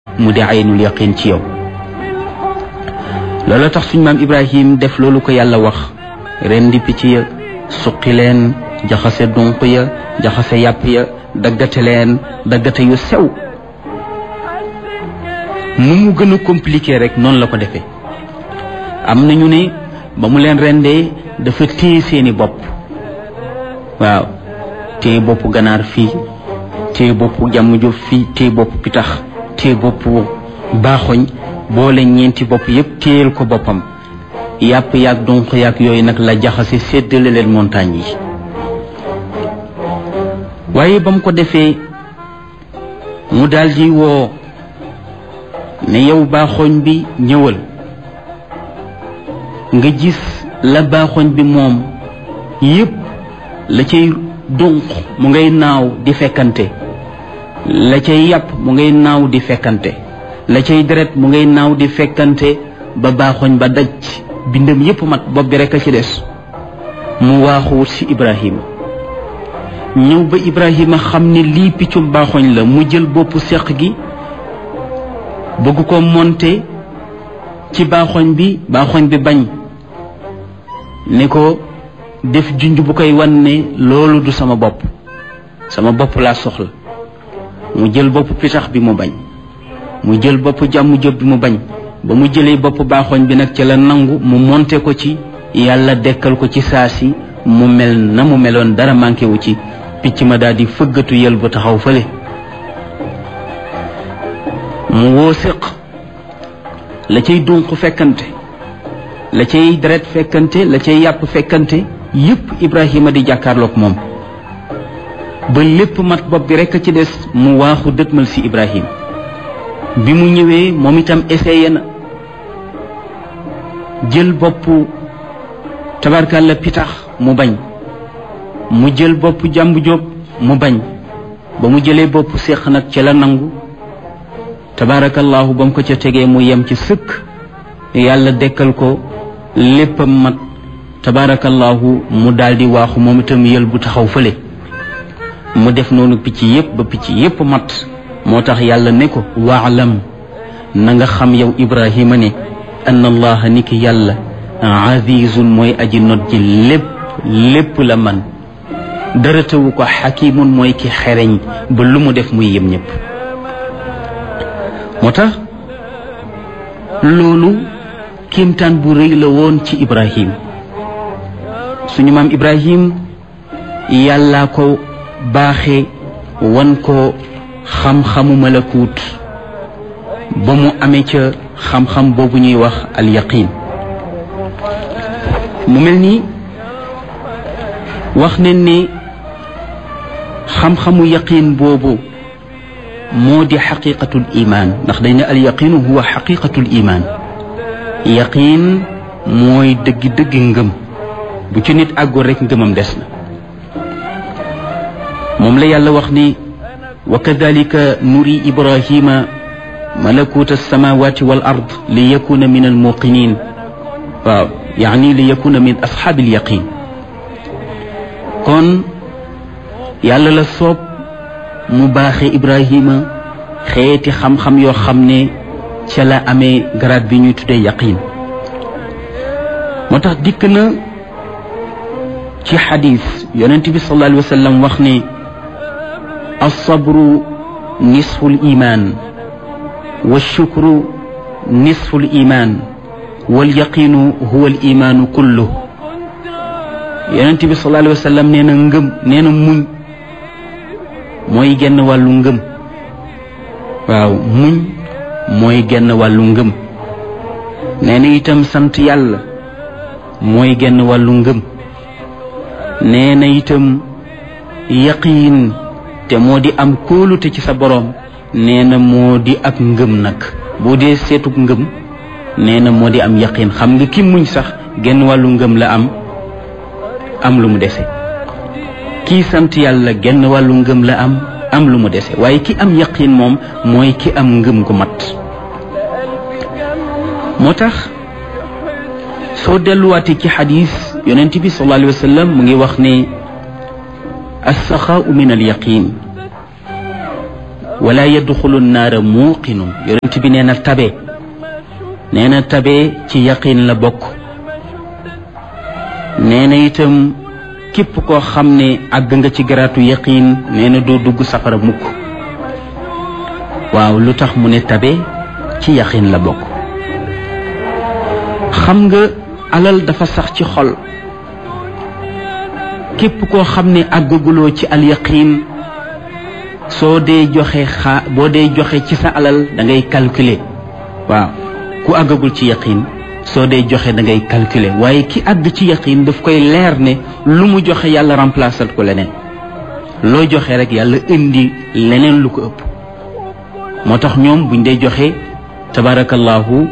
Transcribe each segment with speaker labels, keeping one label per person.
Speaker 1: mu di aynul yaqin ci yow. loolu tax suñu maam Ibrahim def loolu ko yàlla wax rendi picc ya suqi leen jaxase dunq ya jaxase yàpp ya daggate leen daggate yu sew. nu mu gën a compliqué rek noonu la ko defee. am nañu ne ba mu leen rendee dafa téye seeni bopp. waaw téye boppu ganaar fii téye boppu jàmm jóob fii téye boppu pitax téye boppu baaxoñ boole ñeenti bopp yépp téyel ko boppam. yàpp yaag dunq yaag yooyu nag la jaxase séddale leen montagne yi. waaye ba mu ko defee mu daldi woo ne yow baaxoñ bi ñëwal nga gis la baaxoñ bi moom yépp la cay dunq mu ngay naaw di fekkante, la cay yàpp mu ngay naaw di fekkante, la cay deret mu ngay naaw di fekkante ba baaxoñ ba daj bindam yépp mat bopp bi rekk a ci des. mu waaxuwut ci Ibrahima ñëw ba Ibrahima xam ne lii piccum baaxoñ la mu jël boppu seq gi bëgg ko monter ci baaxoñ bi bañ ne ko def junj bu koy wan ne loolu du sama bopp laa soxla. mu jël boppu pitax bi mu bañ, mu jël boppu jàmm jóob bi mu bañ, ba mu jëlee boppu baaxoñ bi nag ca la nangu mu monter ko ci. yàlla dekkal ko ci saasi mu mel na mu meloon dara manqué wu ci. picc ma daal di fëggatu yël bu taxaw fële. mu woo séq la cay dunq fekkante, la cay deret fekkante, la cay yàpp fekkante yépp Ibrahima di jàkkaarloog moom ba lépp mat bopp bi rekk ci des. mu waaxu dëtmal ci Ibrahima. bi mu ñëwee moom itam essayé na jël boppu tabarkalla pitax mu bañ, mu jël boppu jàmbu jóob mu bañ, ba mu jëlee boppu séq nag ca la nangu. tabarakallahu ba mu ko ca tegee mu yem ci sëkk. yàlla dekkal ko léppam mat tabarakallahu mu daldi waaxu moom itam yël bu taxaw fële. mu def noonu picc yépp ba picc yépp mat. moo tax yàlla ne ko waalam na nga xam yow Ibrahima ne anna allaha ni ki yàlla azizun mooy aji not ji lépp la man dara tawu ko xakimun mooy ki xereñ ba lu mu def muy yem ñépp. moo tax loolu kéemtaan bu rëy la woon ci Ibrahim. suñu maam Ibrahim yàllaa ko baaxe wan ko xam-xamu malakuut ba mu amee ca xam-xam boobu ñuy wax al yaqin. mu mel ni wax nañ ne xam-xamu yaqin boobu moo di xaqiqatul iman, ndax dañ ne al yaqinu huwa xaqiqatul iman. yaqin mooy dëgg-dëgg ngëm. bu ci nit àggul rek ngëmam des na. moom la yàlla wax ni wa kadalika nuri ibrahima malakuta alsamawati wal ard li yakuna min al muqinin. waaw yaani li yakuna min ashaabil yaqin. kon yàlla la soob mu baaxe Ibrahima xeeti xam-xam yoo xam ne ca la amee grade bi ñuy tuddee yaqin. moo tax dikk na ci xadis yonent bi sallallahu alayhi wa sallam wax ne alsabru nisfu l iman walshukru nisfu l iman walyaqinu huwa l imanu kullu. yonent bi sallallahu alayhi wa sallam nee na ngëm nee na muñ mooy genn wàllu ngëm. waaw muñ mooy genn wàllu ngëm. nee na itam sant yàlla mooy genn wàllu ngëm. nee na itam yaqiin te moo di am kóolute ci sa boroom nee na moo di ak ngëm nag. boo dee seetug ngëm nee na moo di am yaqiin. xam nga ki muñ sax genn wàllu ngëm la am lu mu dese. kii sant yàlla genn wàllu ngëm la am lu mu dese. waaye ki am yaqiin moom mooy ki am ngëm gu mat. moo tax soo delluwaatee ci xadis yonent bi sallallahu alayhi wa sallam mu ngi wax ne alsaxaau min al yaqin wala yadxulu naara muuqinun yonent bi nee na tabe ci yaqin la bokk nee na itam képp koo xam ne àgg nga ci garaatu yaqin nee na doo dugg safara mukk waaw lu tax mu ne tabe ci yaqin la bokk xam nga alal dafa sax ci xol képp koo xam ne àggaguloo ci al yaqin soo dee joxe boo dee joxe ci sa alal da ngay calculer waaw ku àggagul ci yaqin soo dee joxe da ngay calculer waaye ki àgg ci yaqin daf koy leer ne lu mu joxe yàlla remplacer ko leneen loo joxe rek yàlla indi leneen lu ko ëpp moo tax ñoom buñ dee joxe tabarakallahu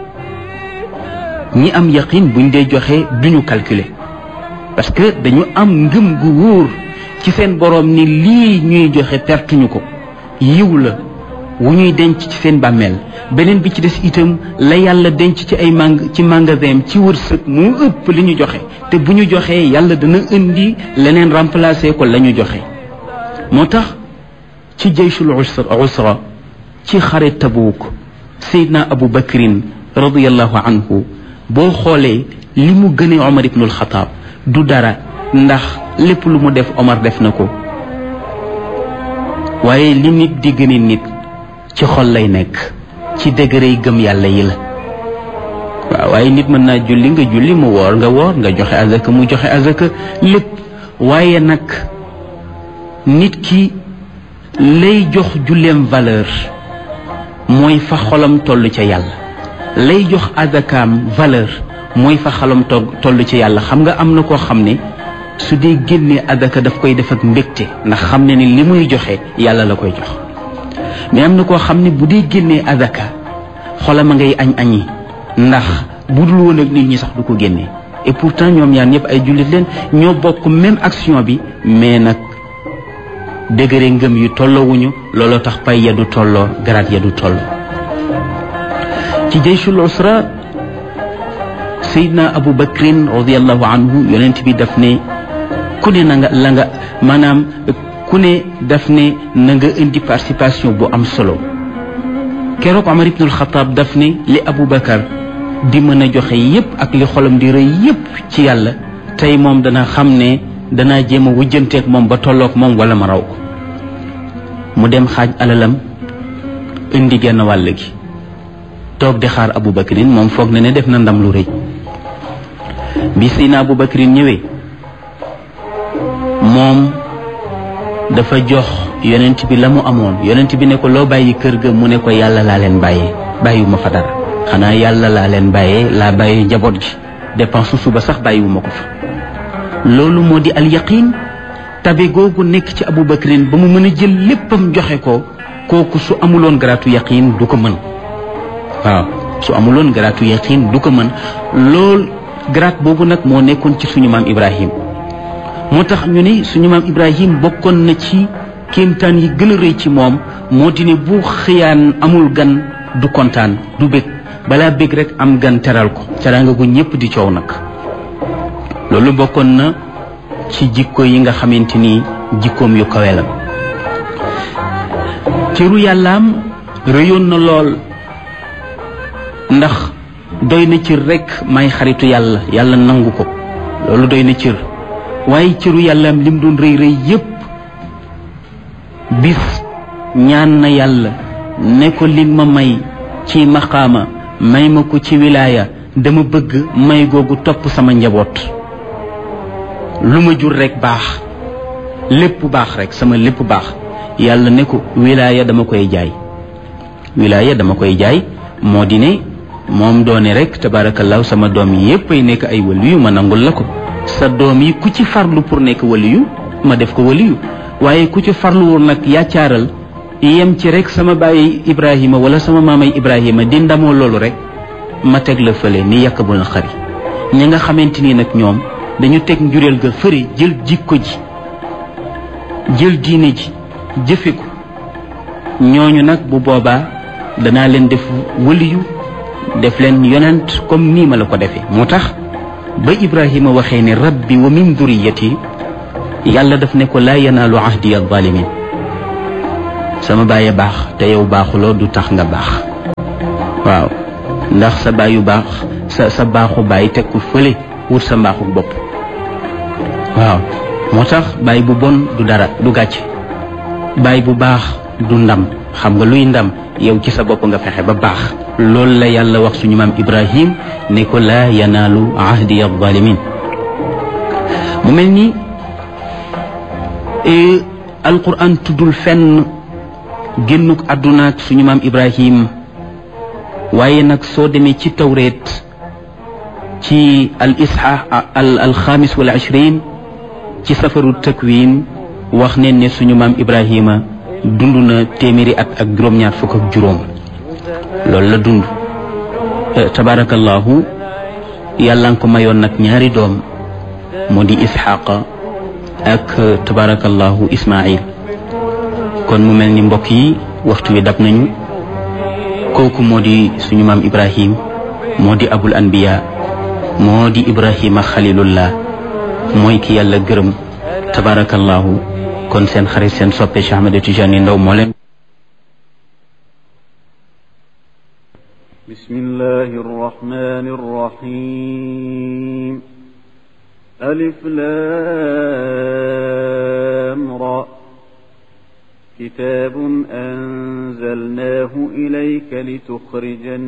Speaker 1: ñi am yaqin buñ dee joxe duñu calculer parce que dañu am ngëm gu wóor ci seen boroom ni lii ñuy joxe pertuñu ko yiw la wu ñuy denc ci seen bàmmeel beneen bi ci des itam la yàlla denc ci ay magasin ci wërsëg mu ëpp li ñu joxe te bu ñu joxee yàlla dana indi leneen remplacer ko la ñu joxe moo tax ci jayshul usra ci xare Tabuuk Seydina Abu Bakrin radiyallahu anhu boo xoolee li mu gënee Omar ibnul Xataab du dara ndax lépp lu mu def Omar def na ko waaye li nit di gëne nit ci xol lay nekk ci degré yi gëm yàlla yi la waaw waaye nit mën naa julli nga julli mu woor nga joxe azaka mu joxe azaka lépp waaye nag nit ki lay jox julleem valeur mooy fa xolam toll ca yàlla lay jox azakaam valeur mooy fa xolam toll ca yàlla xam nga am na koo xam ne su dee génnee azaka daf koy def ak mbégte ndax xam ne ni li muy joxe yàlla la koy jox mais am na koo xam ne bu dee génnee azaka xolam a ngay añi ndax bu dul woon ak nit ñi sax du ko génnee et pourtant ñoom ñaar ñëpp ay jullit leen ñoo bokk même action bi mais nag degré ngëm yu tolloowuñu looloo tax pay ya du tolloo garaat ya du tolloo ci jayshul usra Seydina Abu Bakrin radiyallahu anhu yonent bi daf ne ku ne na nga la nga maanaam ku ne daf ne na nga indi participation bu am solo keroog Omar ibnul Xataab daf ne li Abu Bakar di mën a joxe yépp ak li xolam di rëy yépp ci yàlla tey moom dana xam ne danaa jéem a wujjanteeg moom ba tolloog moom wala ma raw ko mu dem xaaj alalam indi genn wàll gi toog di xaar Abu Bakrin moom foog na ne def na ndam lu rëy bi Seydina Abu Bakrin ñëwee moom dafa jox yonent bi la mu amoon yonent bi ne ko loo bàyyi kër ga mu ne ko yàlla laa leen bàyyee bàyyiwuma fa dara xanaa yàlla laa leen bàyyee laa bàyyee njaboot gi dépense suba sax bàyyiwuma ko fa loolu moo di al yaqin tabe googu nekk ci Abu Bakrin ba mu mën a jël léppam joxe ko kooku su amuloon garaatu yaqin du ko mën waaw su amuloon garaatu yaqin du ko mën lool garaat boobu nag moo nekkoon ci suñu maam Ibrahim moo tax ñu ne suñu maam Ibrahim bokkoon na ci kéemtaan yi gën a rëy ci moom moo di ne bu xëyaan amul gan du kontaan du bég balaa bég rek am gan teral ko teraanga gu ñépp di coow nag loolu bokkoon na ci jikko yi nga xamante ni jikkoom yu kawe la cëru yàllaam rëyoon na lool ndax doy na cër rek may xaritu yàlla yàlla nangu ko loolu doy na cër waaye cëru yàllaam lim doon rëy rëy yépp bis ñaan na yàlla ne ko li ma may ci maqaama may ma ko ci wilaaya dama bëgg may googu topp sama njaboot lu ma jur rek baax lépp baax rek sama lépp baax yàlla ne ko wilaaya dama koy jaay moo di ne moom doone rek tabaarakallaahu sama doom yi yépp ay nekk ay waliyu ma nangul la ko sa doom yi ku ci farlu pour nekk waliyu ma def ko waliyu waaye ku ci farluwul nag yaccaaral yem ci rek sama bàyyi Ibrahima wala sama maamay Ibrahima di ndamoo loolu rek ma teg la fële ni yàq bu na xari ñi nga xamante ni nag ñoom dañu teg njureel ga fëri jël jikko ji jël diine ji jëfe ko ñooñu nag bu boobaa danaa leen def waliyu def leen yonent comme nii ma la ko defee moo tax ba Ibrahima waxee ne rabbi wa min duriyati yàlla daf ne ko laa yanaalu ahdi az-zalimin sama baay baax te yow baaxuloo du tax nga baax waaw ndax sa baayu baax sa baaxu baay teg ko fële wut sa mbaaxu bopp waaw moo tax baay bu bon du dara du gàcce baay bu baax du ndam xam nga luy ndam yow ci sa bopp nga fexe ba baax loolu la yàlla wax suñu maam Ibrahim ne ko laa yanaalu ahdi az-zalimin mu mel ni alquran tuddul fenn génnuk àdduna ak suñu maam Ibrahim waaye nag soo demee ci tawreet ci al isha al xaamis wal ishrin ci safaru takwin wax neen ne suñu maam Ibrahima dund na téeméeri at ak juróom-ñaar fukk ak juróom loolu la dund tabarakallahu yàlla nga ko mayoon nag ñaari doom moo di isxaqa ak tabarakallahu ismail kon mu mel ni mbokk yi waxtu wi dab nañu kooku moo di suñu maam Ibrahim moo di abul anbiya moo di Ibrahima xalilullah mooy ki yàlla gërëm tabarakallahu kon seen xarit seen soppe Cheikh Ahmed Tidiane Ndao moo leen
Speaker 2: bismillahi rrahmani rrahim alif lam ra kitabun anzalnahu ilayka litukhrijan